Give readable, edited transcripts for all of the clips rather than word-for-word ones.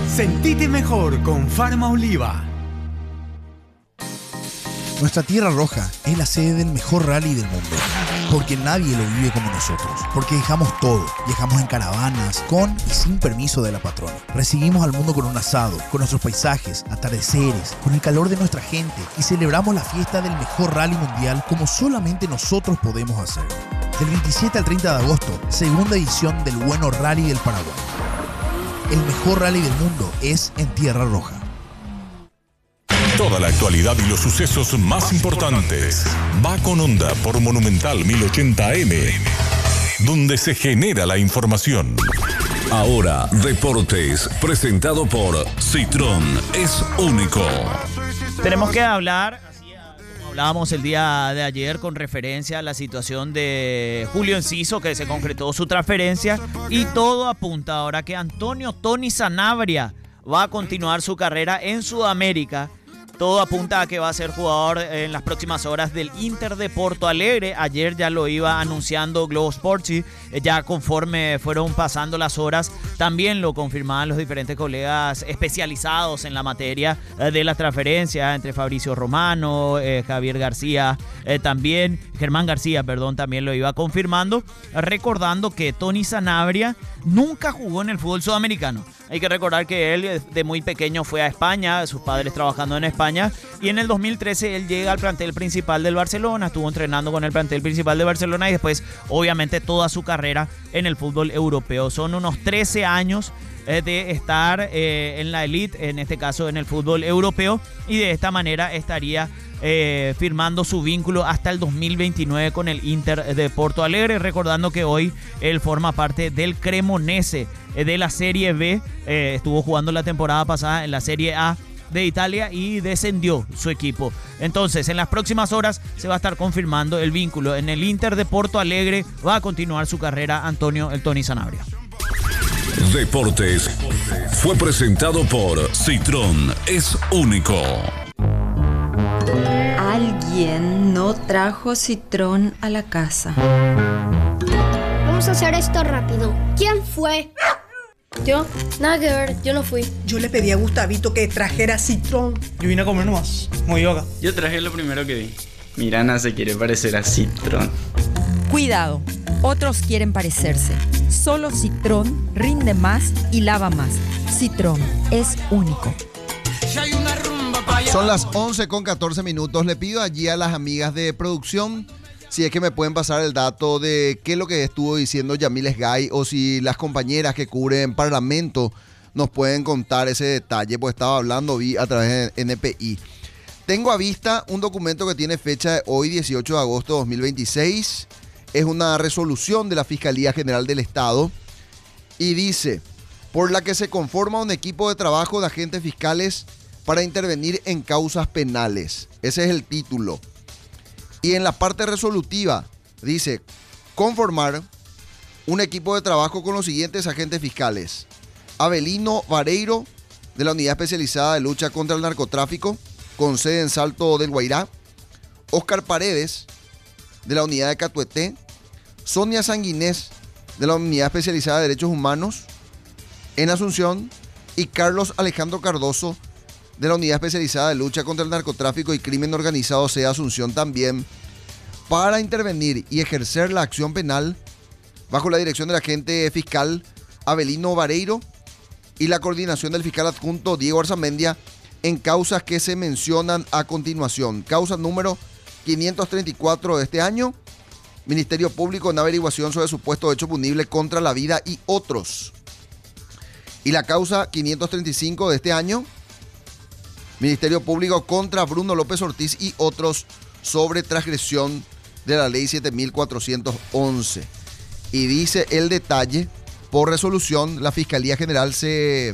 Sentite mejor con Farma Oliva. Nuestra Tierra Roja es la sede del mejor rally del mundo, porque nadie lo vive como nosotros, porque dejamos todo, viajamos en caravanas, con y sin permiso de la patrona. Recibimos al mundo con un asado, con nuestros paisajes, atardeceres, con el calor de nuestra gente y celebramos la fiesta del mejor rally mundial como solamente nosotros podemos hacer. Del 27 al 30 de agosto, segunda edición del Bueno Rally del Paraguay. El mejor rally del mundo es en Tierra Roja. Toda la actualidad y los sucesos más importantes. Va con Onda por Monumental 1080 AM, donde se genera la información. Ahora, Deportes, presentado por Citroën, es único. Tenemos que hablar, así como hablábamos el día de ayer, con referencia a la situación de Julio Enciso, que se concretó su transferencia, y todo apunta ahora que Antonio Tony Sanabria va a continuar su carrera en Sudamérica. Todo apunta a que va a ser jugador en las próximas horas del Inter de Porto Alegre. Ayer ya lo iba anunciando Globo Sports y ya conforme fueron pasando las horas, también lo confirmaban los diferentes colegas especializados en la materia de la transferencia, entre Fabricio Romano, Javier García, Germán García, también lo iba confirmando, recordando que Tony Sanabria nunca jugó en el fútbol sudamericano. Hay que recordar que él de muy pequeño fue a España, sus padres trabajando en España, y en el 2013 él llega al plantel principal del Barcelona, estuvo entrenando con el plantel principal de Barcelona y después obviamente toda su carrera en el fútbol europeo. Son unos 13 años de estar en la elite, en este caso en el fútbol europeo, y de esta manera estaría firmando su vínculo hasta el 2029 con el Inter de Porto Alegre, recordando que hoy él forma parte del Cremonese de la Serie B, estuvo jugando la temporada pasada en la Serie A de Italia y descendió su equipo. Entonces, en las próximas horas se va a estar confirmando el vínculo en el Inter de Porto Alegre. Va a continuar su carrera Antonio el Tony Sanabria. Deportes fue presentado por Citroën, es único. Alguien no trajo Citroën a la casa. Vamos a hacer esto rápido. ¿Quién fue? Yo, nada que ver, yo no fui. Yo le pedí a Gustavito que trajera Citroën. Yo vine a comer nomás, como yoga. Yo traje lo primero que vi. Mirana se quiere parecer a Citroën. Cuidado, otros quieren parecerse. Solo Citroën rinde más y lava más. Citroën es único. Son las 11:14. Le pido allí a las amigas de producción si es que me pueden pasar el dato de qué es lo que estuvo diciendo Yamil Esgay, o si las compañeras que cubren Parlamento nos pueden contar ese detalle, pues estaba hablando a través de NPI. Tengo a vista un documento que tiene fecha de hoy, 18 de agosto de 2026. Es una resolución de la Fiscalía General del Estado y dice: por la que se conforma un equipo de trabajo de agentes fiscales para intervenir en causas penales. Ese es el título. Y en la parte resolutiva dice: conformar un equipo de trabajo con los siguientes agentes fiscales: Avelino Vareiro, de la Unidad Especializada de Lucha contra el Narcotráfico, con sede en Salto del Guairá; Óscar Paredes, de la Unidad de Catueté; Sonia Sanguinés, de la Unidad Especializada de Derechos Humanos en Asunción; y Carlos Alejandro Cardoso, de la Unidad Especializada de Lucha contra el Narcotráfico y Crimen Organizado, sea Asunción también, para intervenir y ejercer la acción penal bajo la dirección del agente fiscal Avelino Vareiro y la coordinación del fiscal adjunto Diego Arzamendia en causas que se mencionan a continuación. Causa número 534 de este año, Ministerio Público en averiguación sobre supuesto hecho punible contra la vida y otros. Y la causa 535 de este año, Ministerio Público contra Bruno López Ortiz y otros sobre transgresión de la ley 7411. Y dice el detalle: por resolución de la Fiscalía General se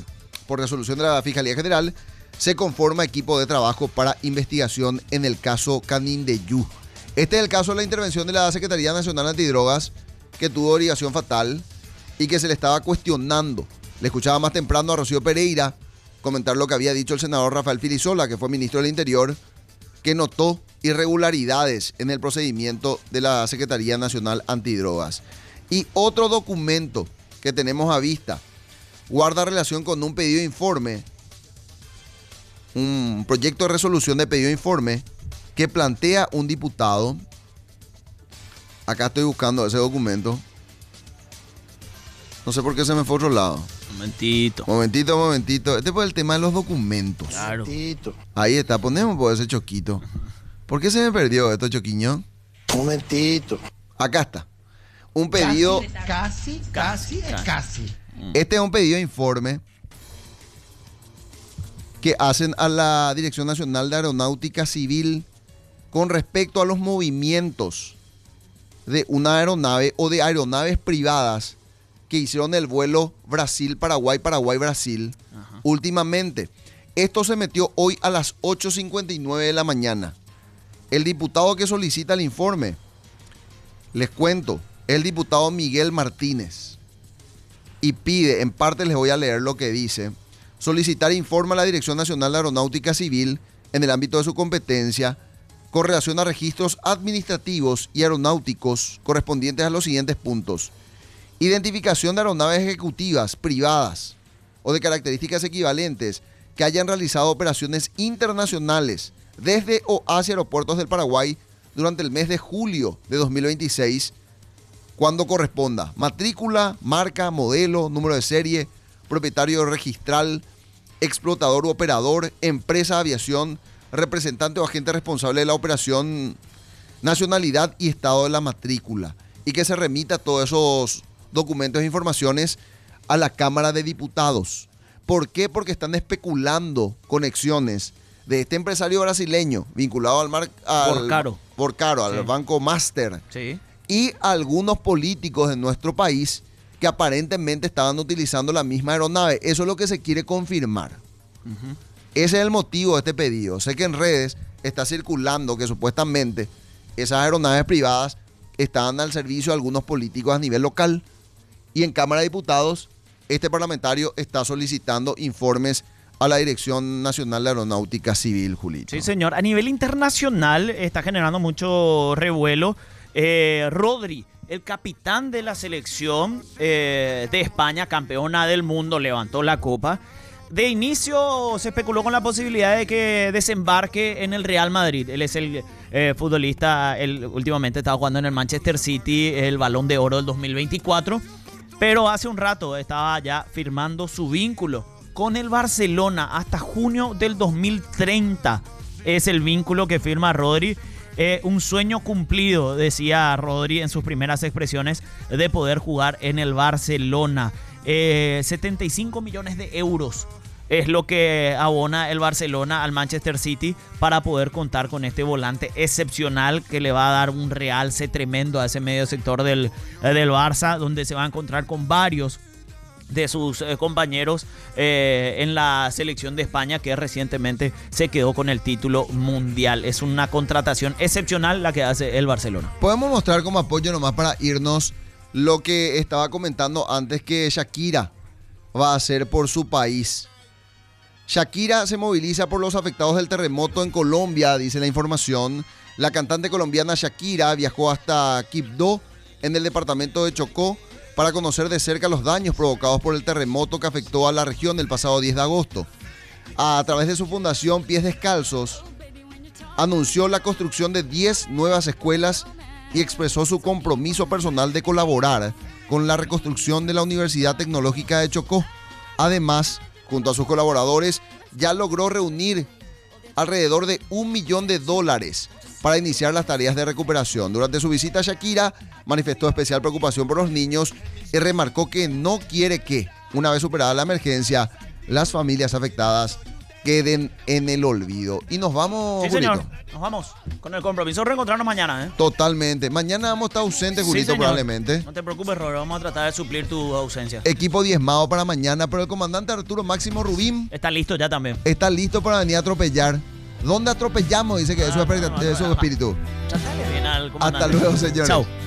conforma equipo de trabajo para investigación en el caso Canindeyú. Este es el caso de la intervención de la Secretaría Nacional Antidrogas, que tuvo derivación fatal y que se le estaba cuestionando. Le escuchaba más temprano a Rocío Pereira comentar lo que había dicho el senador Rafael Filisola, que fue ministro del Interior, que notó irregularidades en el procedimiento de la Secretaría Nacional Antidrogas. Y otro documento que tenemos a vista guarda relación con un pedido de informe, un proyecto de resolución de pedido de informe que plantea un diputado. Acá estoy buscando ese documento. No sé por qué se me fue a otro lado. Momentito. Este fue el tema de los documentos. Claro. Ahí está, ponemos por ese choquito. ¿Por qué se me perdió esto, Choquiño? Momentito. Acá está. Un pedido. Casi. Este es un pedido de informe que hacen a la Dirección Nacional de Aeronáutica Civil con respecto a los movimientos de una aeronave o de aeronaves privadas que hicieron el vuelo Brasil-Paraguay, Paraguay-Brasil últimamente. Esto se metió hoy a las 8:59 de la mañana. El diputado que solicita el informe, les cuento, el diputado Miguel Martínez, y pide, en parte les voy a leer lo que dice: solicitar informe a la Dirección Nacional de Aeronáutica Civil en el ámbito de su competencia con relación a registros administrativos y aeronáuticos correspondientes a los siguientes puntos: identificación de aeronaves ejecutivas privadas o de características equivalentes que hayan realizado operaciones internacionales desde o hacia aeropuertos del Paraguay durante el mes de julio de 2026, cuando corresponda: matrícula, marca, modelo, número de serie, propietario registral, explotador u operador, empresa de aviación, representante o agente responsable de la operación, nacionalidad y estado de la matrícula, y que se remita todos esos documentos e informaciones a la Cámara de Diputados. ¿Por qué? Porque están especulando conexiones de este empresario brasileño vinculado al Porcaro, al Banco Master, y algunos políticos de nuestro país que aparentemente estaban utilizando la misma aeronave. Eso es lo que se quiere confirmar. Ese es el motivo de este pedido. Sé que en redes está circulando que supuestamente esas aeronaves privadas estaban al servicio de algunos políticos a nivel local, y en Cámara de Diputados este parlamentario está solicitando informes a la Dirección Nacional de Aeronáutica Civil, Julito. Sí, señor. A nivel internacional está generando mucho revuelo. Rodri, el capitán de la selección de España, campeona del mundo, levantó la copa. De inicio se especuló con la posibilidad de que desembarque en el Real Madrid. Él es el futbolista, él últimamente estaba jugando en el Manchester City, el Balón de Oro del 2024. Pero hace un rato estaba ya firmando su vínculo con el Barcelona hasta junio del 2030. Es el vínculo que firma Rodri. Un sueño cumplido, decía Rodri en sus primeras expresiones, de poder jugar en el Barcelona. 75 millones de euros es lo que abona el Barcelona al Manchester City para poder contar con este volante excepcional que le va a dar un realce tremendo a ese medio sector del Barça, donde se va a encontrar con varios de sus compañeros en la selección de España, que recientemente se quedó con el título mundial. Es una contratación excepcional la que hace el Barcelona. Podemos mostrar como apoyo nomás para irnos lo que estaba comentando antes que Shakira va a hacer por su país. Shakira se moviliza por los afectados del terremoto en Colombia, dice la información. La cantante colombiana Shakira viajó hasta Quibdó, en el departamento de Chocó, para conocer de cerca los daños provocados por el terremoto que afectó a la región el pasado 10 de agosto. A través de su fundación Pies Descalzos, anunció la construcción de 10 nuevas escuelas y expresó su compromiso personal de colaborar con la reconstrucción de la Universidad Tecnológica de Chocó. Además, junto a sus colaboradores, ya logró reunir alrededor de $1 millón para iniciar las tareas de recuperación. Durante su visita, Shakira manifestó especial preocupación por los niños y remarcó que no quiere que, una vez superada la emergencia, las familias afectadas queden en el olvido. Y nos vamos, sí, Julito. Señor. Nos vamos con el compromiso de reencontrarnos mañana, ¿eh? Totalmente. Mañana vamos a estar ausentes, Julito, sí, probablemente. No te preocupes, Robert. Vamos a tratar de suplir tu ausencia. Equipo diezmado para mañana, pero el comandante Arturo Máximo Rubín está listo ya también. Está listo para venir a atropellar. ¿Dónde atropellamos? Dice que es su espíritu. Tratale bien al comandante. Hasta luego, señores. Chao.